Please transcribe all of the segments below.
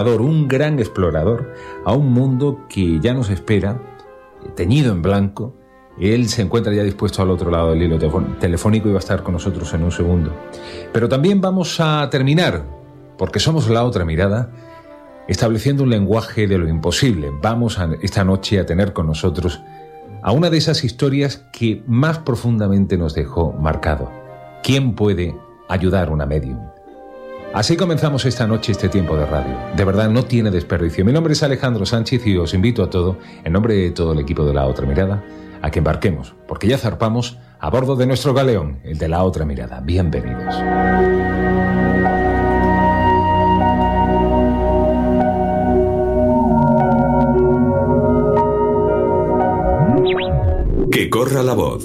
un gran explorador a un mundo que ya nos espera, teñido en blanco. Él se encuentra ya dispuesto al otro lado del hilo telefónico y va a estar con nosotros en un segundo. Pero también vamos a terminar, porque somos La Otra Mirada, estableciendo un lenguaje de lo imposible. Vamos esta noche a tener con nosotros a una de esas historias que más profundamente nos dejó marcado. ¿Quién puede ayudar a una medium? Así comenzamos esta noche este tiempo de radio. De verdad, no tiene desperdicio. Mi nombre es Alejandro Sánchez y os invito a todo, en nombre de todo el equipo de La Otra Mirada, a que embarquemos, porque ya zarpamos a bordo de nuestro galeón, el de La Otra Mirada. Bienvenidos. Que corra la voz.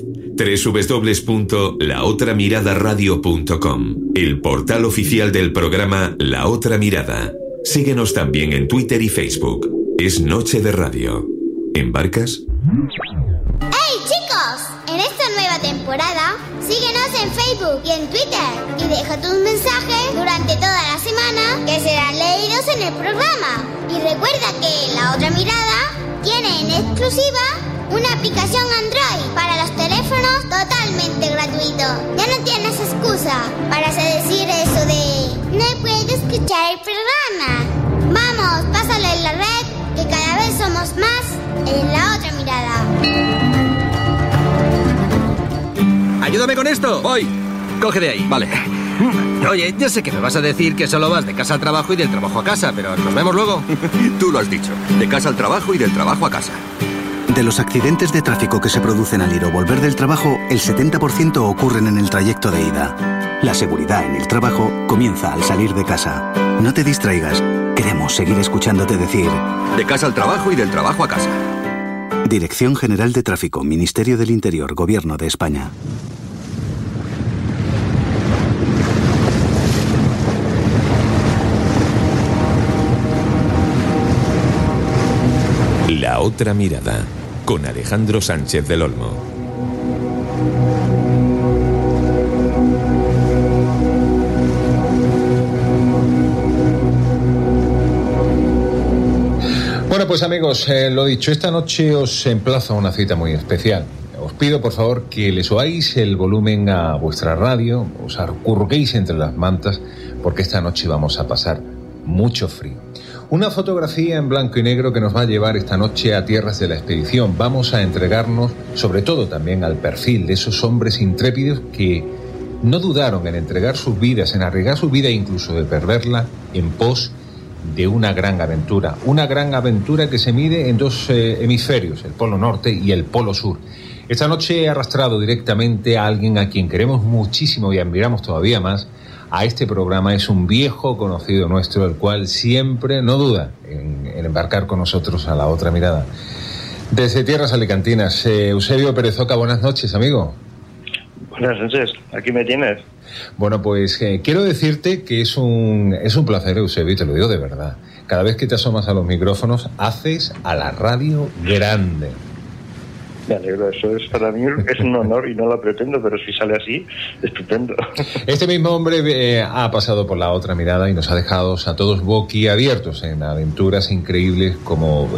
www.laotramiradaradio.com, el portal oficial del programa La Otra Mirada. Síguenos también en Twitter y Facebook. Es Noche de Radio. ¿Embarcas? ¡Hey, chicos! En esta nueva temporada, síguenos en Facebook y en Twitter y deja tus mensajes durante toda la semana que serán leídos en el programa. Y recuerda que La Otra Mirada tiene en exclusiva una aplicación Android para los teléfonos totalmente gratuito. Ya no tienes excusa para decir eso de no puedo escuchar el programa. Vamos, pásalo en la red, que cada vez somos más en La Otra Mirada. ¡Ayúdame con esto! ¡Voy! Coge de ahí. Vale. Oye, ya sé que me vas a decir que solo vas de casa al trabajo y del trabajo a casa, pero nos vemos luego. Tú lo has dicho. De casa al trabajo y del trabajo a casa. De los accidentes de tráfico que se producen al ir o volver del trabajo, el 70% ocurren en el trayecto de ida. La seguridad en el trabajo comienza al salir de casa. No te distraigas. Queremos seguir escuchándote decir: de casa al trabajo y del trabajo a casa. Dirección General de Tráfico, Ministerio del Interior, Gobierno de España. La Otra Mirada, con Alejandro Sánchez del Olmo. Bueno, pues amigos, lo dicho, esta noche os emplazo a una cita muy especial. Os pido por favor que le subáis el volumen a vuestra radio, os acurruquéis entre las mantas, porque esta noche vamos a pasar mucho frío. Una fotografía en blanco y negro que nos va a llevar esta noche a tierras de la expedición. Vamos a entregarnos, sobre todo también, al perfil de esos hombres intrépidos que no dudaron en entregar sus vidas, en arriesgar su vida, incluso de perderla, en pos de una gran aventura. Una gran aventura que se mide en dos hemisferios, el Polo Norte y el Polo Sur. Esta noche he arrastrado directamente a alguien a quien queremos muchísimo y admiramos todavía más a este programa. Es un viejo conocido nuestro, el cual siempre no duda en embarcar con nosotros a La Otra Mirada. Desde tierras alicantinas, Eusebio Pérez Oca, buenas noches, amigo. Buenas noches, aquí me tienes. Bueno, pues quiero decirte que es un placer, Eusebio, y te lo digo de verdad. Cada vez que te asomas a los micrófonos, haces a la radio grande. Me alegro, eso es para mí es un honor y no lo pretendo, pero si sale así, estupendo. Este mismo hombre ha pasado por La Otra Mirada y nos ha dejado a todos boquiabiertos en aventuras increíbles como,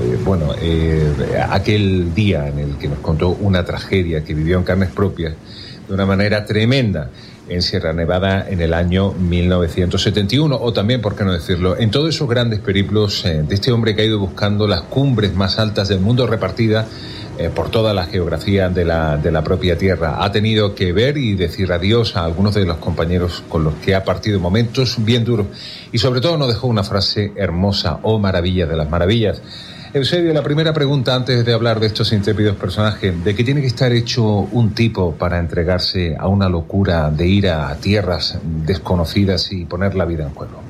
aquel día en el que nos contó una tragedia que vivió en carnes propias de una manera tremenda en Sierra Nevada en el año 1971, o también, por qué no decirlo, en todos esos grandes periplos de este hombre que ha ido buscando las cumbres más altas del mundo repartidas por toda la geografía de la propia tierra. Ha tenido que ver y decir adiós a algunos de los compañeros con los que ha partido momentos bien duros, y sobre todo nos dejó una frase hermosa: oh maravilla de las maravillas. Eusebio, la primera pregunta antes de hablar de estos intrépidos personajes: ¿de qué tiene que estar hecho un tipo para entregarse a una locura de ir a tierras desconocidas y poner la vida en juego?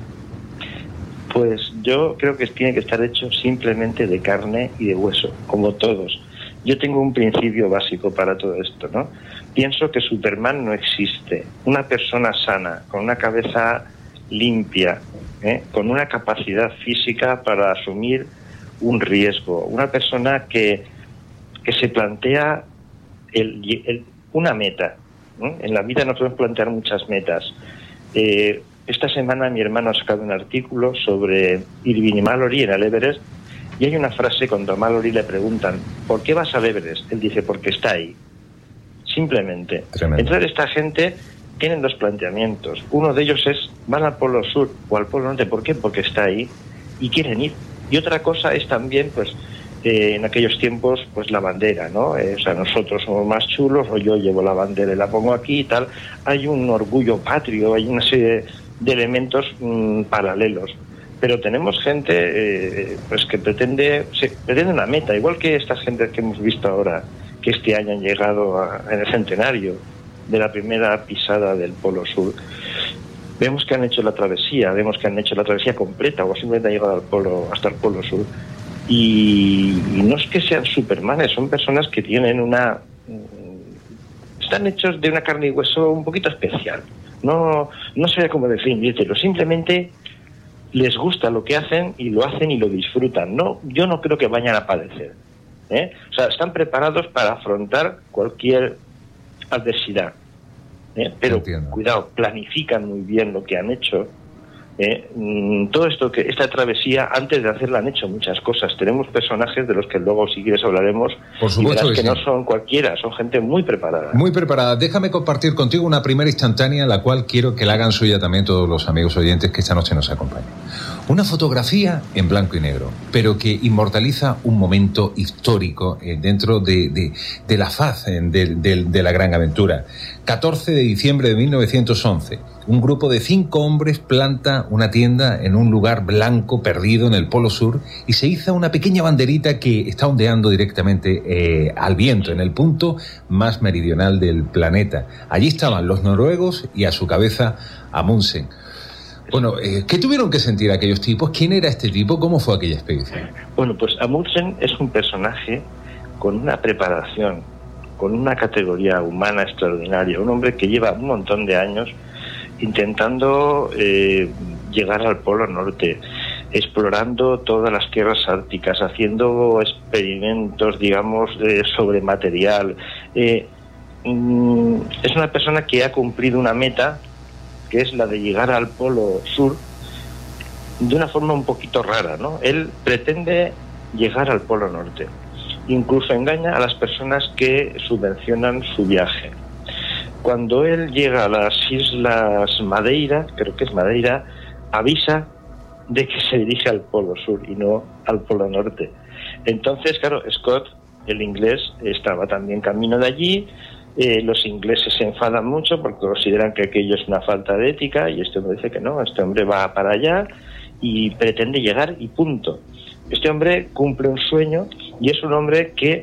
Pues yo creo que tiene que estar hecho simplemente de carne y de hueso, como todos. Yo tengo un principio básico para todo esto, ¿no? Pienso que Superman no existe. Una persona sana, con una cabeza limpia, con una capacidad física para asumir un riesgo, una persona que se plantea una meta, ¿no? En la vida nos podemos plantear muchas metas, esta semana mi hermano ha sacado un artículo sobre Irving y Mallory en el Everest, y hay una frase cuando a Mallory le preguntan ¿por qué vas al Everest? Él dice porque está ahí, simplemente. Tremendo. Entonces esta gente tienen dos planteamientos. Uno de ellos es van al Polo Sur o al Polo Norte. ¿Por qué? Porque está ahí y quieren ir. Y otra cosa es también, pues, en aquellos tiempos, pues la bandera, ¿no? O sea, nosotros somos más chulos, o yo llevo la bandera y la pongo aquí y tal. Hay un orgullo patrio, hay una serie de elementos paralelos. Pero tenemos gente pues que pretende una meta, igual que estas gentes que hemos visto ahora, que este año han llegado en el centenario de la primera pisada del Polo Sur. Vemos que han hecho la travesía, completa, o simplemente han llegado hasta el Polo Sur. Y no es que sean supermanes, son personas que tienen están hechos de una carne y hueso un poquito especial. No sé cómo definírtelo, simplemente les gusta lo que hacen y lo disfrutan. Yo no creo que vayan a padecer. O sea, están preparados para afrontar cualquier adversidad. Pero Entiendo. Cuidado, planifican muy bien lo que han hecho. Todo esto, esta travesía, antes de hacerla han hecho muchas cosas. Tenemos personajes de los que luego, si quieres, hablaremos. Por supuesto y verás que sí. no son cualquiera, son gente muy preparada. Muy preparada. Déjame compartir contigo una primera instantánea, la cual quiero que la hagan suya también todos los amigos oyentes que esta noche nos acompañan. Una fotografía en blanco y negro, pero que inmortaliza un momento histórico dentro de la faz de la gran aventura. 14 de diciembre de 1911, un grupo de 5 hombres planta una tienda en un lugar blanco perdido en el Polo Sur y se iza una pequeña banderita que está ondeando directamente al viento, en el punto más meridional del planeta. Allí estaban los noruegos y a su cabeza Amundsen. Bueno, ¿qué tuvieron que sentir aquellos tipos? ¿Quién era este tipo? ¿Cómo fue aquella expedición? Bueno, pues Amundsen es un personaje con una preparación, con una categoría humana extraordinaria, un hombre que lleva un montón de años intentando llegar al Polo Norte, explorando todas las tierras árticas, haciendo experimentos, digamos, sobre material. Es una persona que ha cumplido una meta, que es la de llegar al Polo Sur de una forma un poquito rara, ¿no? Él pretende llegar al Polo Norte. Incluso engaña a las personas que subvencionan su viaje. Cuando él llega a las Islas Madeira, creo que es Madeira, avisa de que se dirige al Polo Sur y no al Polo Norte. Entonces, claro, Scott, el inglés, estaba también camino de allí. Los ingleses se enfadan mucho porque consideran que aquello es una falta de ética, y este hombre dice que no, este hombre va para allá y pretende llegar y punto. Este hombre cumple un sueño y es un hombre que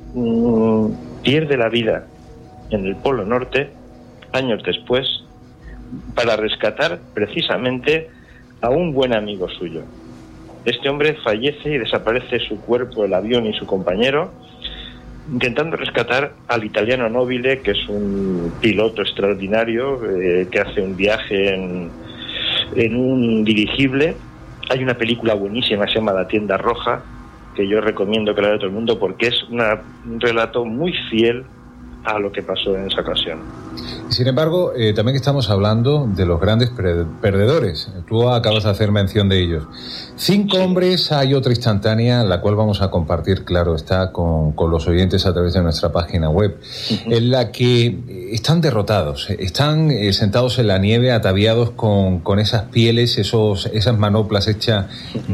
pierde la vida en el Polo Norte años después para rescatar precisamente a un buen amigo suyo. Este hombre fallece y desaparece su cuerpo, el avión y su compañero, intentando rescatar al italiano Nobile, que es un piloto extraordinario que hace un viaje en un dirigible. Hay una película buenísima que se llama La tienda roja, que yo recomiendo que la vea todo el mundo porque es un relato muy fiel a lo que pasó en esa ocasión. Sin embargo, también estamos hablando de los grandes perdedores. Tú acabas de hacer mención de ellos. 5 hombres, hay otra instantánea, la cual vamos a compartir, claro, está con los oyentes a través de nuestra página web, en la que están derrotados, están sentados en la nieve, ataviados con esas pieles, esas manoplas hechas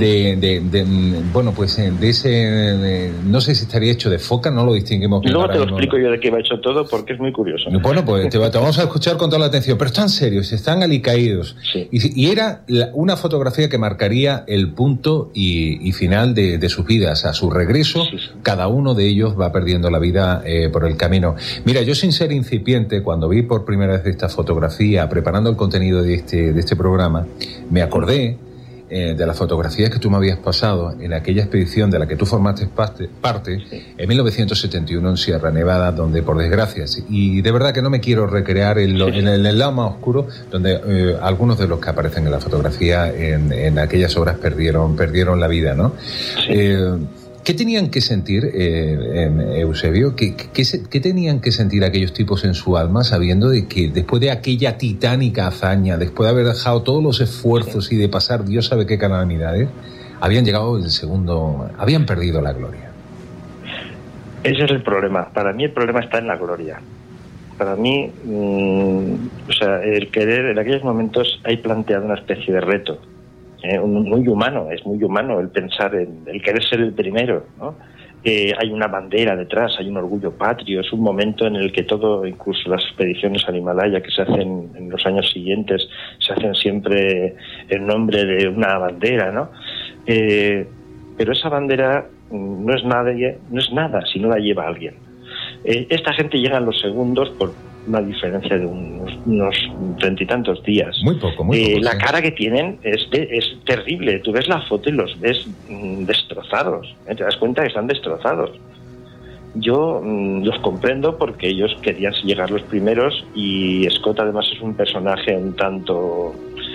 bueno, pues de ese, no sé si estaría hecho de foca, no lo distinguimos bien. Luego te lo explico yo de qué va hecho todo, porque es muy curioso. Bueno, pues te vamos a escuchar con toda la atención, pero están serios, están alicaídos. Sí. Y era una fotografía que marcaría el punto y final de sus vidas. A su regreso, sí. cada uno de ellos va perdiendo la vida por el camino. Mira, yo sin ser incipiente, cuando vi por primera vez esta fotografía, preparando el contenido de este programa, me acordé de las fotografías que tú me habías pasado en aquella expedición de la que tú formaste parte en 1971 en Sierra Nevada, donde por desgracia, y de verdad que no me quiero recrear en el lado más oscuro, donde algunos de los que aparecen en la fotografía en aquellas horas perdieron la vida, ¿no? Sí. ¿Qué tenían que sentir, Eusebio? ¿Qué tenían que sentir aquellos tipos en su alma sabiendo de que después de aquella titánica hazaña, después de haber dejado todos los esfuerzos y de pasar Dios sabe qué calamidades, habían llegado el segundo, habían perdido la gloria? Ese es el problema. Para mí el problema está en la gloria. Para mí, el querer, en aquellos momentos hay planteado una especie de reto. Muy humano, es muy humano el pensar en el querer ser el primero, ¿no? Hay una bandera detrás, hay un orgullo patrio, es un momento en el que todo, incluso las expediciones al Himalaya que se hacen en los años siguientes, se hacen siempre en nombre de una bandera, ¿no? Pero esa bandera no es nada si no la lleva alguien. Esta gente llega en los segundos por una diferencia de unos 30 y tantos días. Muy poco. La cara que tienen es terrible. Tú ves la foto y los ves destrozados. Te das cuenta que están destrozados. Yo los comprendo porque ellos querían llegar los primeros y Scott además es un personaje un tanto,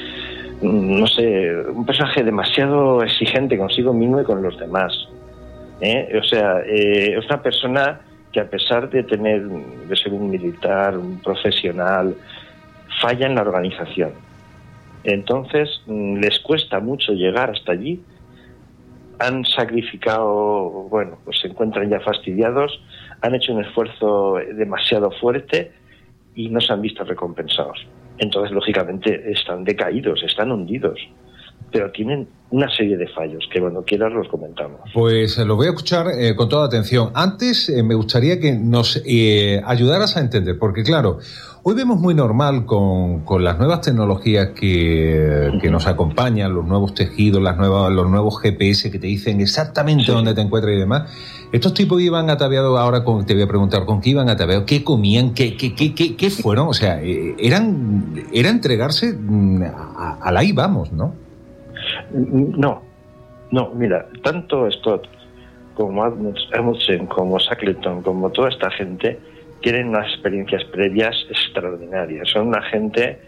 no sé, un personaje demasiado exigente consigo mismo y con los demás. Es una persona que a pesar de ser un militar, un profesional, falla en la organización. Entonces, les cuesta mucho llegar hasta allí. Han sacrificado, pues se encuentran ya fastidiados, han hecho un esfuerzo demasiado fuerte y no se han visto recompensados. Entonces, lógicamente, están decaídos, están hundidos. Pero tienen una serie de fallos que cuando quieras los comentamos. Pues lo voy a escuchar con toda atención. Antes me gustaría que nos ayudaras a entender, porque claro, hoy vemos muy normal con las nuevas tecnologías que nos acompañan, los nuevos tejidos, los nuevos GPS que te dicen exactamente dónde te encuentras y demás. Estos tipos iban ataviados, ahora te voy a preguntar, ¿con qué iban ataviados? ¿Qué comían? ¿Qué fueron? O sea, era entregarse a la ahí vamos, ¿no? No, mira, tanto Scott como Amundsen, como Shackleton, como toda esta gente tienen unas experiencias previas extraordinarias. Son una gente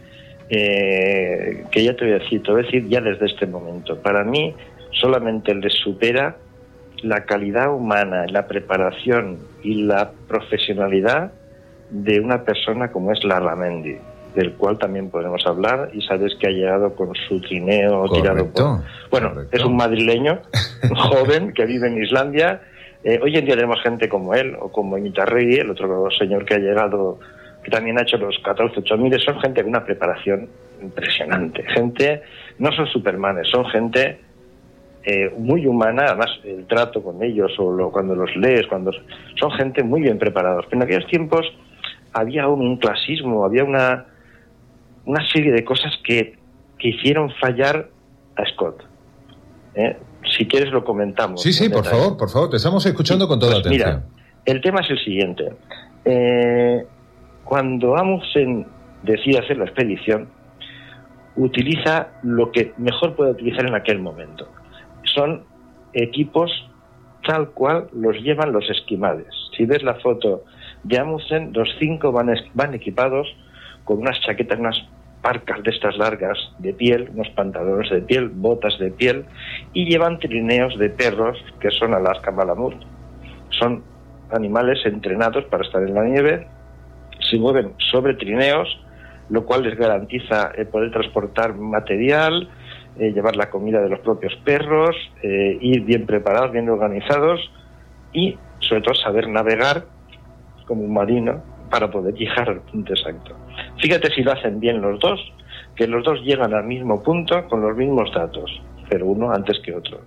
que ya te voy a decir ya desde este momento. Para mí solamente les supera la calidad humana, la preparación y la profesionalidad de una persona como es Larramendi, del cual también podemos hablar, y sabes que ha llegado con su trineo. Correcto, tirado por... Bueno, correcto. Es un madrileño, un joven que vive en Islandia. Hoy en día tenemos gente como él, o como Iñitarregui, el otro señor que ha llegado, que también ha hecho los 14.000. Son gente con una preparación impresionante. Gente, no son supermanes, son gente muy humana. Además, el trato con ellos, cuando los lees, son gente muy bien preparados. Pero en aquellos tiempos había un clasismo, había una serie de cosas que hicieron fallar a Scott. Si quieres lo comentamos. Sí, por favor, te estamos escuchando con toda atención. Mira, el tema es el siguiente. Cuando Amundsen decide hacer la expedición, utiliza lo que mejor puede utilizar en aquel momento. Son equipos tal cual los llevan los esquimales. Si ves la foto de Amundsen, los 5 van equipados con unas chaquetas, unas parcas de estas largas de piel, unos pantalones de piel, botas de piel, y llevan trineos de perros que son Alaska Malamut. Son animales entrenados para estar en la nieve, se mueven sobre trineos, lo cual les garantiza poder transportar material, llevar la comida de los propios perros, ir bien preparados, bien organizados y sobre todo saber navegar como un marino para poder llegar al punto exacto. Fíjate si lo hacen bien los dos, que los dos llegan al mismo punto con los mismos datos, pero uno antes que otro.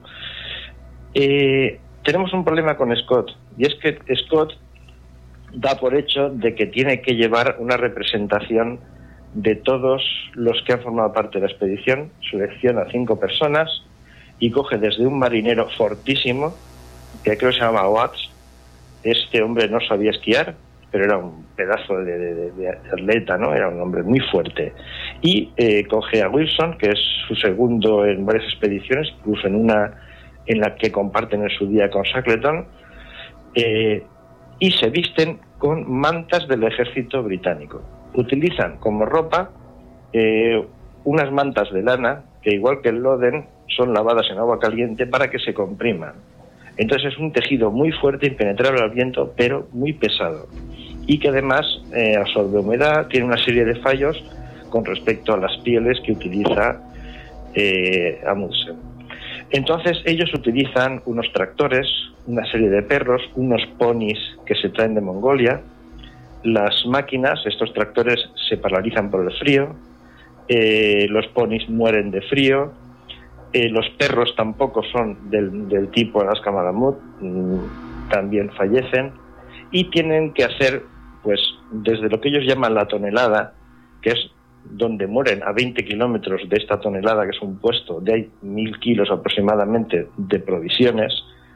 Tenemos un problema con Scott, y es que Scott da por hecho de que tiene que llevar una representación de todos los que han formado parte de la expedición. Selecciona 5 personas y coge desde un marinero fortísimo, que creo que se llama Watts. Este hombre no sabía esquiar, pero era un pedazo de atleta, ¿no? Era un hombre muy fuerte. Y coge a Wilson, que es su segundo en varias expediciones, incluso en una en la que comparten en su día con Shackleton, y se visten con mantas del ejército británico. Utilizan como ropa unas mantas de lana que, igual que el Loden, son lavadas en agua caliente para que se compriman. Entonces es un tejido muy fuerte, impenetrable al viento, pero muy pesado. Y que además absorbe humedad, tiene una serie de fallos con respecto a las pieles que utiliza Amundsen. Entonces ellos utilizan unos tractores, una serie de perros, unos ponis que se traen de Mongolia. Las máquinas, estos tractores, se paralizan por el frío, los ponis mueren de frío, los perros tampoco son del tipo Alaska Malamut, también fallecen, y tienen que hacer, pues, desde lo que ellos llaman la tonelada, que es donde mueren a 20 kilómetros de esta tonelada, que es un puesto de hay 1.000 kilos aproximadamente de provisiones,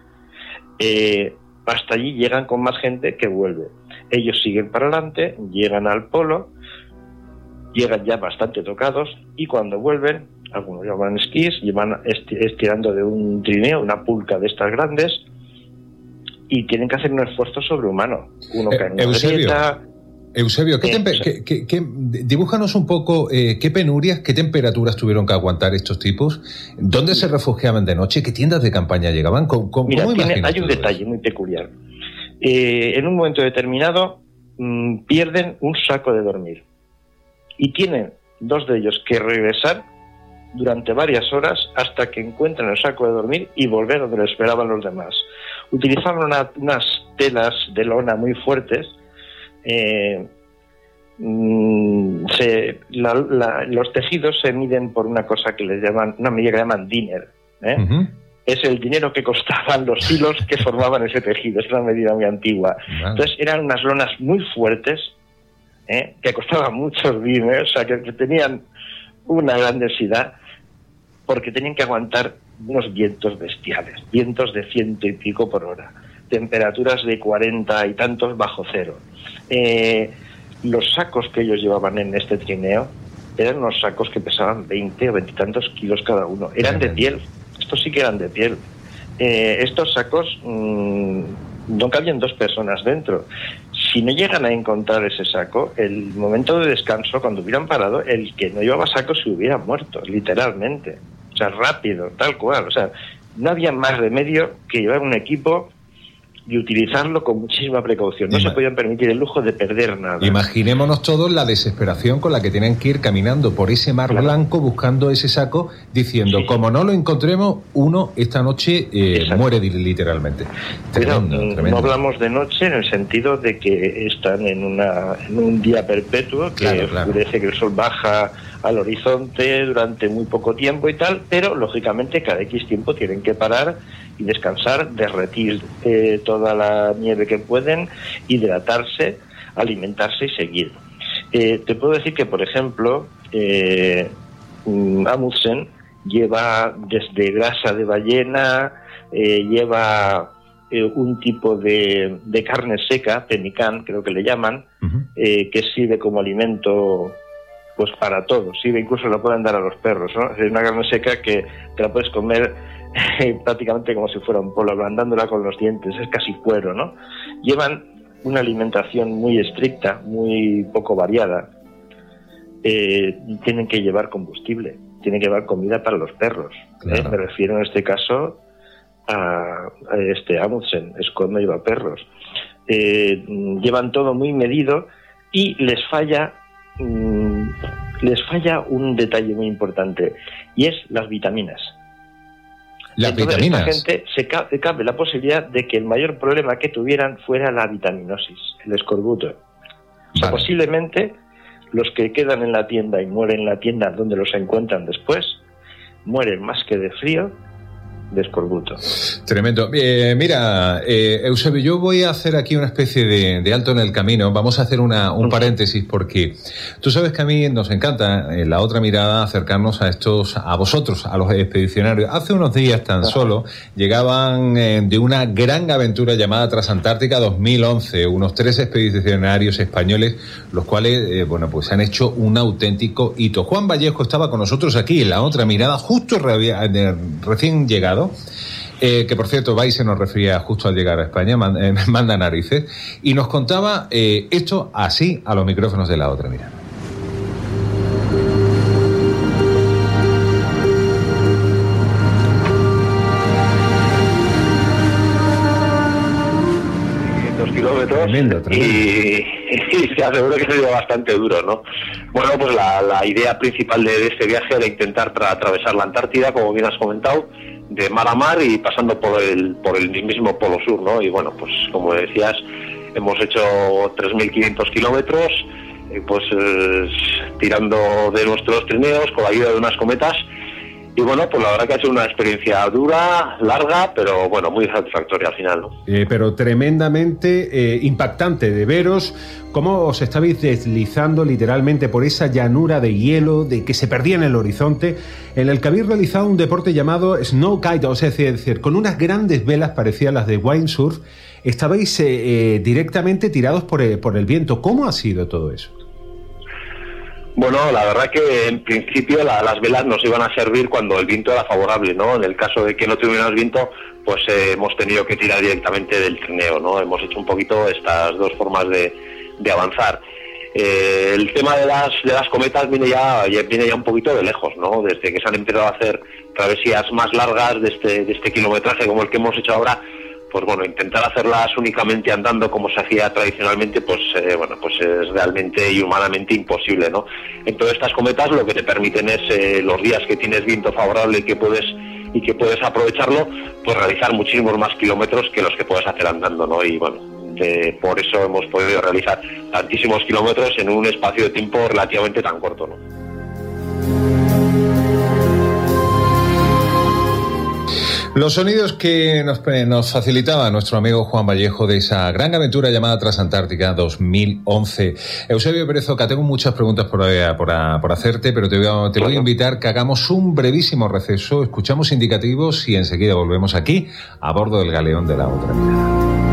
hasta allí llegan con más gente que vuelve. Ellos siguen para adelante, llegan al polo, llegan ya bastante tocados, y cuando vuelven, algunos llevan esquís, llevan estirando de un trineo, una pulca de estas grandes, y tienen que hacer un esfuerzo sobrehumano. Uno cae en una grieta. Eusebio, dibújanos un poco qué penurias, qué temperaturas tuvieron que aguantar estos tipos, dónde se refugiaban de noche, qué tiendas de campaña llegaban. Mira, hay un detalle muy peculiar. En un momento determinado pierden un saco de dormir y tienen 2 de ellos que regresar durante varias horas hasta que encuentran el saco de dormir y volver donde lo esperaban los demás. Utilizaron unas telas de lona muy fuertes. Los tejidos se miden por una cosa que les llaman, una medida que llaman diner. Uh-huh. Es el dinero que costaban los hilos que formaban ese tejido. Es una medida muy antigua. Vale. Entonces eran unas lonas muy fuertes, que costaban muchos diners, o sea, que tenían una gran densidad, porque tenían que aguantar unos vientos bestiales, vientos de 100 y pico por hora, temperaturas de 40 y tantos bajo cero. Los sacos que ellos llevaban en este trineo eran unos sacos que pesaban 20 o 20 y tantos kilos cada uno. Eran de piel, estos sí que eran de piel. Estos sacos no cabían 2 personas dentro. Si no llegan a encontrar ese saco, el momento de descanso, cuando hubieran parado, el que no llevaba saco se hubiera muerto, literalmente. O sea, rápido, tal cual. O sea, no había más remedio que llevar un equipo y utilizarlo con muchísima precaución. No se podían permitir el lujo de perder nada. Imaginémonos todos la desesperación con la que tienen que ir caminando por ese mar blanco buscando ese saco, diciendo, como no lo encontremos, uno esta noche muere literalmente. Tremendo, pero tremendo. No hablamos de noche en el sentido de que están en un día perpetuo, que oscurece, que el sol baja al horizonte durante muy poco tiempo y tal, pero lógicamente cada X tiempo tienen que parar y descansar, derretir toda la nieve que pueden, hidratarse, alimentarse y seguir. Te puedo decir que, por ejemplo, Amundsen lleva desde grasa de ballena, lleva un tipo de carne seca, pemmican, creo que le llaman, que sirve como alimento pues para todos, sirve, incluso lo pueden dar a los perros, ¿no? Es una carne seca que te la puedes comer prácticamente como si fuera un pollo, ablandándola con los dientes, es casi cuero, ¿no? Llevan una alimentación muy estricta, muy poco variada, tienen que llevar combustible, tienen que llevar comida para los perros, claro. Me refiero en este caso a Amundsen, es cuando lleva perros. Llevan todo muy medido y les falla un detalle muy importante, y es las vitaminas. Entonces, esta gente se cabe la posibilidad de que el mayor problema que tuvieran fuera la vitaminosis, el escorbuto. O sea, posiblemente los que quedan en la tienda y mueren en la tienda donde los encuentran después, mueren más que de frío, de escorbuto. Tremendo. Mira, Eusebio, yo voy a hacer aquí una especie de alto en el camino. Vamos a hacer un paréntesis, porque tú sabes que a mí nos encanta, en La Otra Mirada, acercarnos a vosotros, a los expedicionarios. Hace unos días tan solo llegaban de una gran aventura llamada Transantártica 2011, unos 3 expedicionarios españoles, los cuales, pues han hecho un auténtico hito. Juan Vallejo estaba con nosotros aquí en La Otra Mirada, justo recién llegado. Que por cierto, Vais se nos refería justo al llegar a España, manda narices, y nos contaba esto así a los micrófonos de La Otra Mirada. kilómetros. Tremendo. Y se aseguro que ha sido bastante duro, ¿no? Bueno, pues la idea principal de este viaje era intentar atravesar la Antártida, como bien has comentado, de mar a mar y pasando por el mismo Polo Sur, ¿no? Y bueno, pues como decías, hemos hecho 3.500 kilómetros, pues tirando de nuestros trineos con la ayuda de unas cometas. Y bueno, pues la verdad que ha sido una experiencia dura, larga, pero bueno, muy satisfactoria al final, ¿no? Pero tremendamente impactante de veros cómo os estabais deslizando literalmente por esa llanura de hielo de que se perdía en el horizonte, en el que habéis realizado un deporte llamado snow kite, o sea, es decir, con unas grandes velas parecidas a las de windsurf, estabais directamente tirados por el viento. ¿Cómo ha sido todo eso? Bueno, la verdad que en principio las velas nos iban a servir cuando el viento era favorable, ¿no? En el caso de que no tuviéramos viento, pues hemos tenido que tirar directamente del trineo, ¿no? Hemos hecho un poquito estas dos formas de avanzar. El tema de las cometas viene ya un poquito de lejos, ¿no? Desde que se han empezado a hacer travesías más largas de este kilometraje como el que hemos hecho ahora, pues bueno, intentar hacerlas únicamente andando como se hacía tradicionalmente, pues es realmente y humanamente imposible, ¿no? Entonces estas cometas lo que te permiten es los días que tienes viento favorable y que puedes aprovecharlo, pues realizar muchísimos más kilómetros que los que puedes hacer andando, ¿no? Y bueno, por eso hemos podido realizar tantísimos kilómetros en un espacio de tiempo relativamente tan corto, ¿no? Los sonidos que nos facilitaba nuestro amigo Juan Vallejo de esa gran aventura llamada Transantártica 2011. Eusebio Pérez Oca, tengo muchas preguntas por hacerte, pero te voy a invitar que hagamos un brevísimo receso, escuchamos indicativos y enseguida volvemos aquí a bordo del galeón de La Otra Mirada.